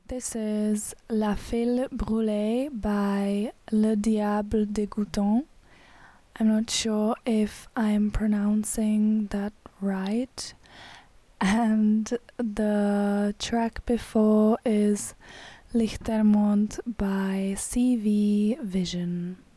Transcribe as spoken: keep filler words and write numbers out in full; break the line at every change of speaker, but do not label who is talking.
This is La Fille Brûlée by Le Diable Dégoûtant. I'm not sure if I'm pronouncing that right. And the track before is Lichtermond by C V Vision.